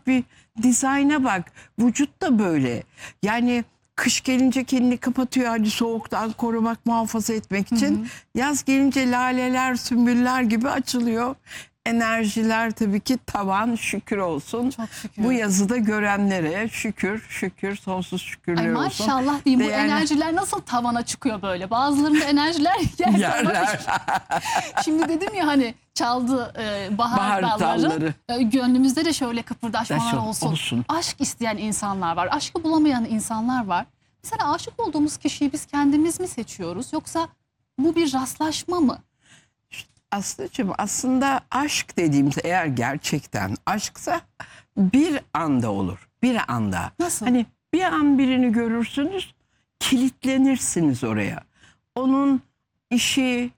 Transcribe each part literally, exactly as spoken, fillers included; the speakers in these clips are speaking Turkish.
bak, bir dizayna bak. Vücut da böyle. Yani kış gelince kendini kapatıyor hani soğuktan korumak, muhafaza etmek için. Hı hı. Yaz gelince laleler, sümbüller gibi açılıyor. Enerjiler tabii ki tavan, şükür olsun. Çok şükür. Bu yazıda görenlere şükür, şükür, sonsuz şükürler Ay olsun. maşallah diyeyim, bu Değerli... enerjiler nasıl tavana çıkıyor böyle? Bazılarında enerjiler yer yerler. Şimdi dedim ya hani çaldı e, bahar, bahar dalları. dalları. E, gönlümüzde de şöyle kıpırdaşmalar olsun. olsun. Aşk isteyen insanlar var. Aşkı bulamayan insanlar var. Mesela aşık olduğumuz kişiyi biz kendimiz mi seçiyoruz? Yoksa bu bir rastlaşma mı? Aslıcığım, aslında aşk dediğimiz eğer gerçekten aşksa bir anda olur. Bir anda. Nasıl? Hani bir an birini görürsünüz, kilitlenirsiniz oraya. Onun işi,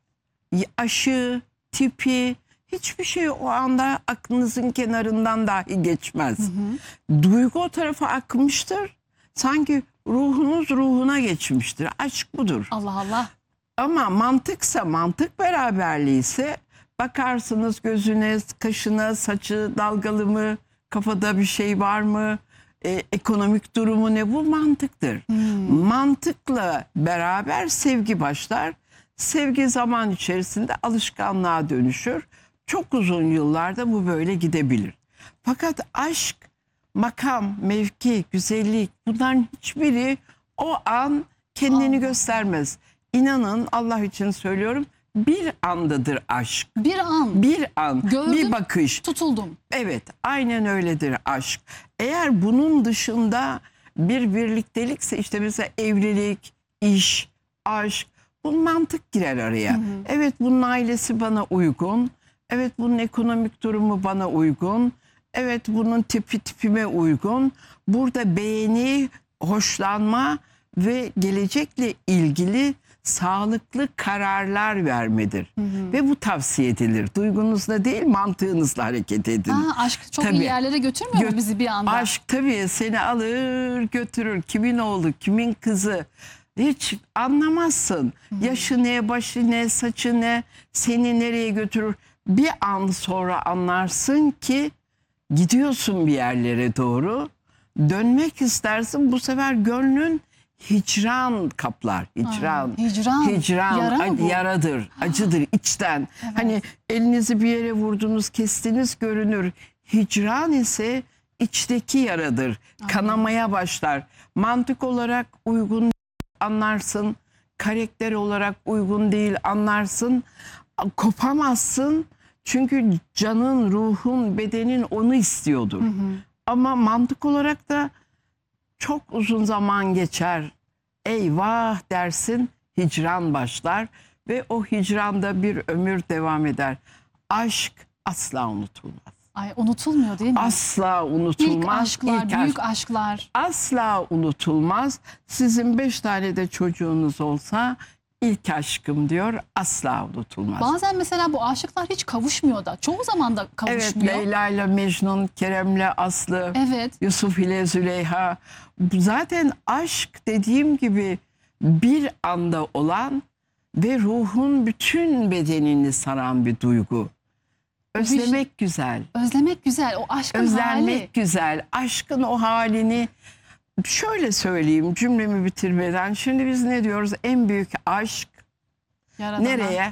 aşı, tipi, hiçbir şey o anda aklınızın kenarından dahi geçmez. Hı hı. Duygu o tarafa akmıştır. Sanki ruhunuz ruhuna geçmiştir. Aşk budur. Allah Allah. Ama mantıksa, mantık beraberliği ise bakarsınız gözüne, kaşına, saçı dalgalı mı, kafada bir şey var mı, e, ekonomik durumu ne, bu mantıktır. Hmm. Mantıkla beraber sevgi başlar. Sevgi zaman içerisinde alışkanlığa dönüşür. Çok uzun yıllarda bu böyle gidebilir. Fakat aşk, makam, mevki, güzellik, bunların hiçbiri o an kendini Allah göstermez. İnanın, Allah için söylüyorum, bir andadır aşk. Bir an. Bir an. Gördüm, bir bakış. Tutuldum. Evet, aynen öyledir aşk. Eğer bunun dışında bir birliktelikse, işte mesela evlilik, iş, aşk, bu mantık girer araya. Hı hı. Evet, bunun ailesi bana uygun. Evet, bunun ekonomik durumu bana uygun. Evet, bunun tipi tipime uygun. Burada beğeni, hoşlanma ve gelecekle ilgili sağlıklı kararlar vermedir. Hı hı. Ve bu tavsiye edilir. Duygunuzla değil, mantığınızla hareket edin. Aa, aşk çok tabii. iyi yerlere götürmüyor Gö mu bizi bir anda? Aşk tabii seni alır götürür. Kimin oğlu, kimin kızı, hiç anlamazsın. Hı hı. Yaşı ne, başı ne, saçı ne, seni nereye götürür. Bir an sonra anlarsın ki gidiyorsun bir yerlere doğru. Dönmek istersin, bu sefer gönlün hicran kaplar. Hicran. Ay, hicran. Hicran. Yara yaradır. Acıdır içten. Evet. Hani elinizi bir yere vurdunuz, kestiniz, görünür. Hicran ise içteki yaradır. Ay. Kanamaya başlar. Mantık olarak uygun anlarsın. Karakter olarak uygun değil anlarsın. Kopamazsın. Çünkü canın, ruhun, bedenin onu istiyordur. Hı hı. Ama mantık olarak da çok uzun zaman geçer. Eyvah dersin, hicran başlar ve o hicranda bir ömür devam eder. Aşk asla unutulmaz. Ay, unutulmuyor değil mi? Asla unutulmaz. İlk aşklar, İlk büyük aşk, aşklar. Asla unutulmaz. Sizin beş tane de çocuğunuz olsa ilk aşkım diyor, asla unutulmaz. Bazen mesela bu aşıklar hiç kavuşmuyor da. Çoğu zaman da kavuşmuyor. Evet, Leyla ile Mecnun, Kerem'le Aslı, evet. Yusuf ile Züleyha. Zaten aşk dediğim gibi bir anda olan ve ruhun bütün bedenini saran bir duygu. Özlemek bir, güzel. Özlemek güzel. O aşkın Özlenmek hali. güzel. Aşkın o halini şöyle söyleyeyim cümlemi bitirmeden. Şimdi biz ne diyoruz? En büyük aşk Yaradana. Nereye?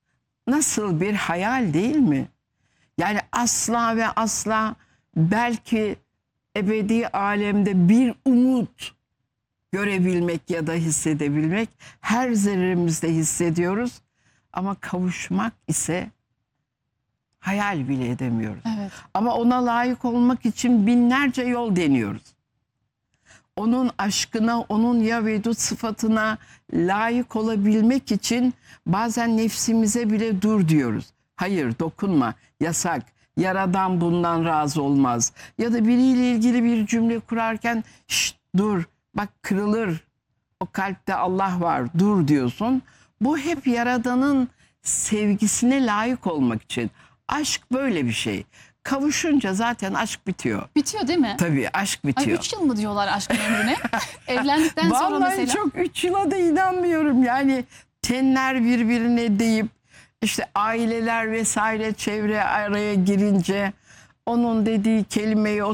Nasıl bir hayal değil mi? Yani asla ve asla belki ebedi alemde bir umut görebilmek ya da hissedebilmek, her zerremizde hissediyoruz. Ama kavuşmak ise hayal bile edemiyoruz. Evet. Ama ona layık olmak için binlerce yol deniyoruz. Onun aşkına, onun ya vedud sıfatına layık olabilmek için bazen nefsimize bile dur diyoruz. Hayır, dokunma, yasak, yaradan bundan razı olmaz. Ya da biriyle ilgili bir cümle kurarken şşt dur, bak kırılır, o kalpte Allah var, dur diyorsun. Bu hep yaradanın sevgisine layık olmak için. Aşk böyle bir şey. Kavuşunca zaten aşk bitiyor. Bitiyor değil mi? Tabii, aşk bitiyor. Ay, üç yıl mı diyorlar aşkın ömrüne? Evlendikten sonra Vallahi mesela. Vallahi çok üç yıla da inanmıyorum. Yani tenler birbirine deyip işte aileler vesaire çevre araya girince onun dediği kelimeyi